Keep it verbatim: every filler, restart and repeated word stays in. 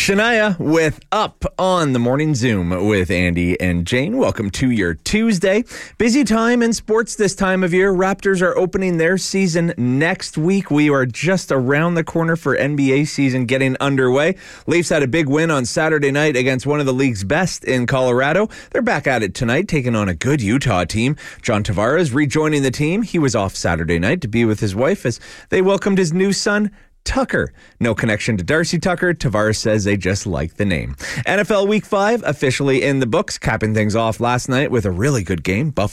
Shania with Up on the Morning Zoom with Andy and Jane. Welcome to your Tuesday. Busy time in sports this time of year. Raptors are opening their season next week. We are just around the corner for N B A season getting underway. Leafs had a big win on Saturday night against one of the league's best in Colorado. They're back at it tonight, taking on a good Utah team. John Tavares rejoining the team. He was off Saturday night to be with his wife as they welcomed his new son, Tucker. No connection to Darcy Tucker. Tavares says they just like the name. N F L Week five officially in the books, capping things off last night with a really good game. Buffalo